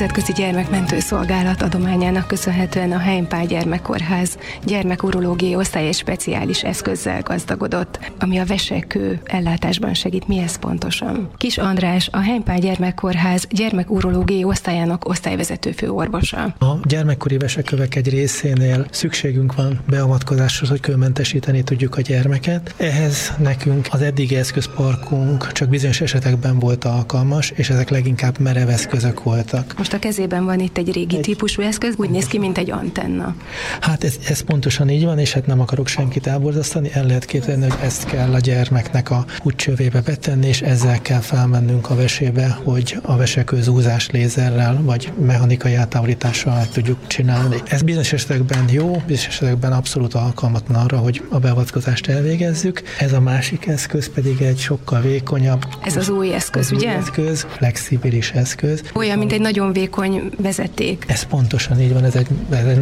Nemzetközi Gyermekmentő Szolgálat adományának köszönhetően a Heim Pál Gyermekkórház gyermekurológiai osztály egy speciális eszközzel gazdagodott, ami a vesekő ellátásban segít. Mi ez pontosan? Kis András, a Heim Pál Gyermekkórház gyermekurológiai osztályának osztályvezető főorvosa. A gyermekkori vesekövek egy részénél szükségünk van beavatkozáshoz, hogy kőmentesíteni tudjuk a gyermeket. Ehhez nekünk az eddigi eszközparkunk csak bizonyos esetekben volt alkalmas, és ezek leginkább merev eszközök voltak. Most a kezében van itt egy régi típusú eszköz, úgy néz ki, mint egy antenna. Hát ez pontosan így van, és hát nem akarok senkit elborzasztani, el lehet képzelni, hogy ezt kell a gyermeknek a útcsövébe betenni, és ezzel kell felmennünk a vesébe, hogy a vesekő zúzás lézerrel, vagy mechanikai eltávolítással meg tudjuk csinálni. Ez bizonyos esetekben jó, bizonyos esetekben abszolút alkalmatlan arra, hogy a beavatkozást elvégezzük. Ez a másik eszköz pedig egy sokkal vékonyabb. Ez az új eszköz, ugye? Eszköz, flexibilis eszköz. Olyan, mint egy nagyon vékony vezeték. Ez pontosan így van, ez egy